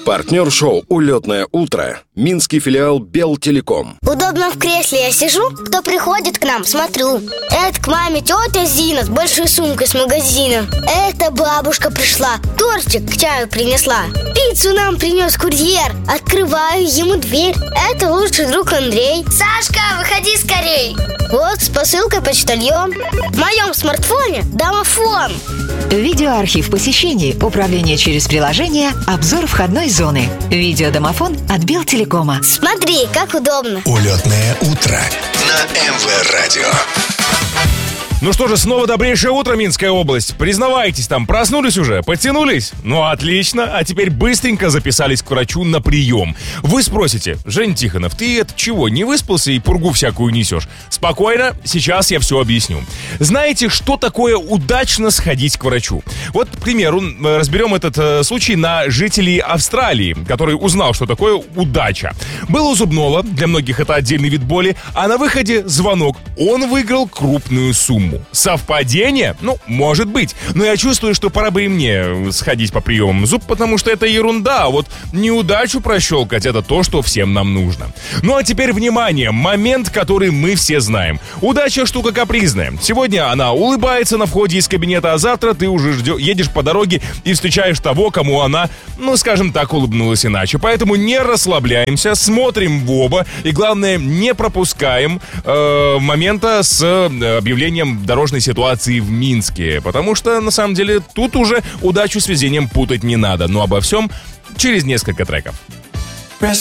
Партнер шоу «Улетное утро» – минский филиал Белтелеком. Удобно в кресле я сижу, кто приходит к нам, смотрю. Это к маме тетя Зина с большой сумкой с магазина. Это бабушка пришла, тортик к чаю принесла. Пиццу нам принес курьер. Открываю ему дверь. Это лучший друг Андрей. Сашка, выходи скорей. Вот с посылкой почтальон. В моем смартфоне домофон. Видеоархив посещений, управление через приложение, обзор входной зоны. Видеодомофон от Белтелекома. Смотри, как удобно. Улетное утро на МВ Радио. Ну что же, снова добрейшее утро, Минская область. Признавайтесь, там проснулись уже, подтянулись? Ну, отлично, а теперь быстренько записались к врачу на прием. Вы спросите: Жень Тихонов, ты это чего, не выспался и пургу всякую несешь? Спокойно, сейчас я все объясню. Знаете, что такое удачно сходить к врачу? Вот, к примеру, разберем этот случай на жителей Австралии, который узнал, что такое удача. Был у зубного, для многих это отдельный вид боли, а на выходе звонок. Он выиграл крупную сумму. Совпадение? Ну, может быть. Но я чувствую, что пора бы и мне сходить по приемам зуб, потому что это ерунда. А вот неудачу прощелкать — это то, что всем нам нужно. Ну а теперь внимание, момент, который мы все знаем. Удача — штука капризная. Сегодня она улыбается на входе из кабинета, а завтра ты уже едешь по дороге и встречаешь того, кому она, ну скажем так, улыбнулась иначе. Поэтому не расслабляемся, смотрим в оба и, главное, не пропускаем момента с объявлением дорожной ситуации в Минске, потому что, на самом деле, тут уже удачу с везением путать не надо. Но обо всем через несколько треков.